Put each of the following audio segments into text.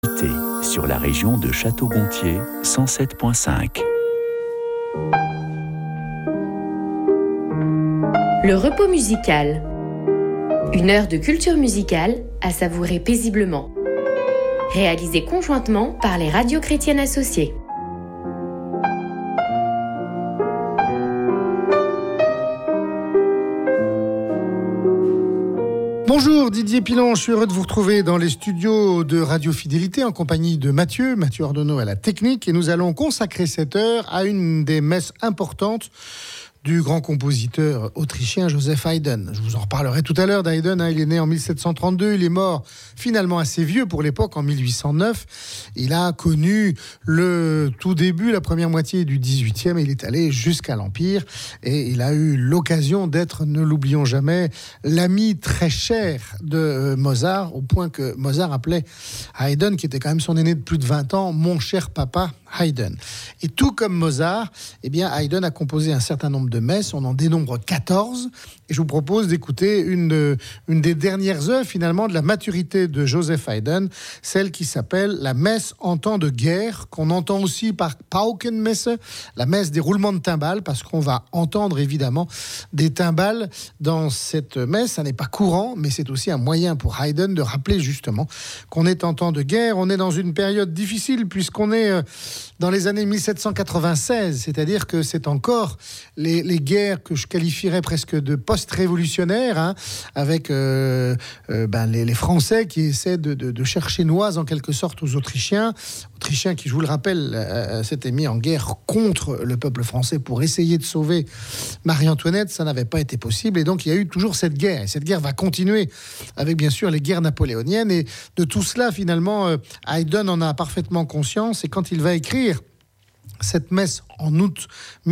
Sur la région de Château-Gontier, 107.5. Le repos musical. Une heure de culture musicale à savourer paisiblement. Réalisée conjointement par les radios chrétiennes associées. Bonjour Didier Pilon, je suis heureux de vous retrouver dans les studios de Radio Fidélité en compagnie de Mathieu Ordonneau à la technique, et nous allons consacrer cette heure à une des messes importantes du grand compositeur autrichien Joseph Haydn. Je vous en reparlerai tout à l'heure d'Haydn. Il est né en 1732, il est mort finalement assez vieux pour l'époque, en 1809. Il a connu le tout début, la première moitié du 18e, et il est allé jusqu'à l'Empire. Et il a eu l'occasion d'être, ne l'oublions jamais, l'ami très cher de Mozart, au point que Mozart appelait Haydn, qui était quand même son aîné de plus de 20 ans, « mon cher papa Haydn ». Et tout comme Mozart, eh bien, Haydn a composé un certain nombre de messes, on en dénombre 14, et je vous propose d'écouter une des dernières œuvres finalement de la maturité de Joseph Haydn, celle qui s'appelle la messe en temps de guerre, qu'on entend aussi par Paukenmesse, la messe des roulements de timbales, parce qu'on va entendre évidemment des timbales dans cette messe. Ça n'est pas courant, mais c'est aussi un moyen pour Haydn de rappeler justement qu'on est en temps de guerre. On est dans une période difficile puisqu'on est dans les années 1796, c'est-à-dire que c'est encore les guerres que je qualifierais presque de post-révolutionnaires, hein, avec les Français qui essaient de chercher noise en quelque sorte aux Autrichiens qui, je vous le rappelle, s'étaient mis en guerre contre le peuple français pour essayer de sauver Marie-Antoinette. Ça n'avait pas été possible, et donc il y a eu toujours cette guerre, et cette guerre va continuer avec bien sûr les guerres napoléoniennes, et de tout cela finalement Haydn en a parfaitement conscience, et quand il va écrire cette messe en août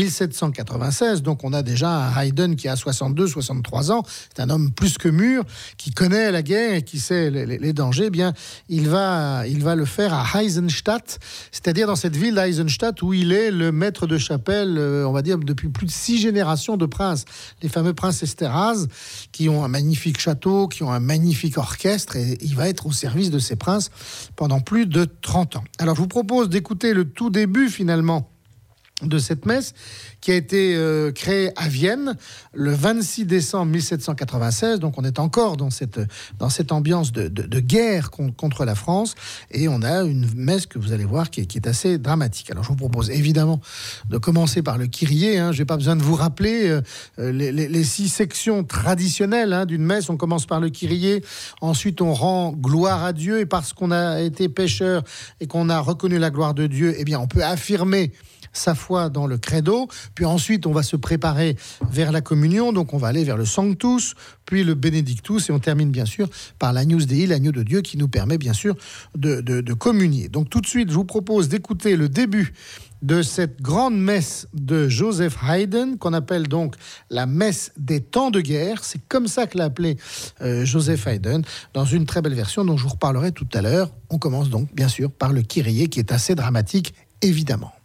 1796, donc on a déjà un Haydn qui a 62-63 ans, c'est un homme plus que mûr, qui connaît la guerre et qui sait les dangers. Eh bien, il va le faire à Eisenstadt, c'est-à-dire dans cette ville d'Eisenstadt où il est le maître de chapelle, on va dire depuis plus de 6 générations de princes, les fameux princes Esterházy, qui ont un magnifique château, qui ont un magnifique orchestre, et il va être au service de ces princes pendant plus de 30 ans. Alors je vous propose d'écouter le tout début finalement de cette messe qui a été créée à Vienne le 26 décembre 1796. Donc on est encore dans cette ambiance de guerre contre la France, et on a une messe que vous allez voir qui est assez dramatique. Alors je vous propose évidemment de commencer par le Kyrie, hein. Je n'ai pas besoin de vous rappeler les 6 sections traditionnelles, hein, d'une messe. On commence par le Kyrie, ensuite on rend gloire à Dieu, et parce qu'on a été pécheur et qu'on a reconnu la gloire de Dieu, eh bien on peut affirmer sa foi dans le credo, puis ensuite on va se préparer vers la communion, donc on va aller vers le Sanctus, puis le Benedictus, et on termine bien sûr par l'Agnus Dei, l'agneau de Dieu, qui nous permet bien sûr de communier. Donc tout de suite, je vous propose d'écouter le début de cette grande messe de Joseph Haydn, qu'on appelle donc la messe des temps de guerre. C'est comme ça que l'a appelé Joseph Haydn, dans une très belle version dont je vous reparlerai tout à l'heure. On commence donc bien sûr par le Kyrie, qui est assez dramatique, évidemment.